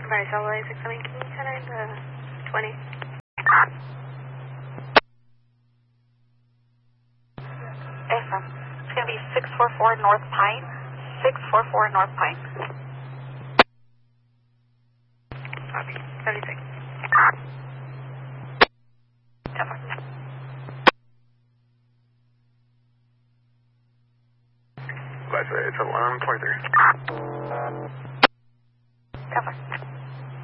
Bryce, LA 670, can you send in 20? Affirm. It's going to be 644 North Pine. 644 North Pine. Copy. 76. Affirm. Bryce, it's alarm 23. Affirm.